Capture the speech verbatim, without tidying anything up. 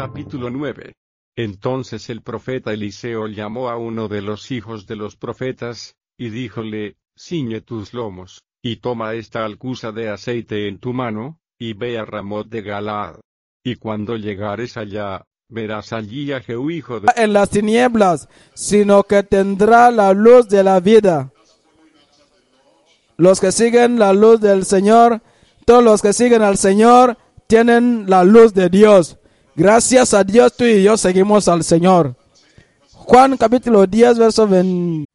Capítulo nueve. Entonces el profeta Eliseo llamó a uno de los hijos de los profetas, y díjole: ciñe tus lomos, y toma esta alcuza de aceite en tu mano, y ve a Ramot de Galaad. Y cuando llegares allá, verás allí a Jehú hijo de... en las tinieblas, sino que tendrá la luz de la vida. Los que siguen la luz del Señor, todos los que siguen al Señor, tienen la luz de Dios. Gracias a Dios, tú y yo seguimos al Señor. Juan capítulo diez, verso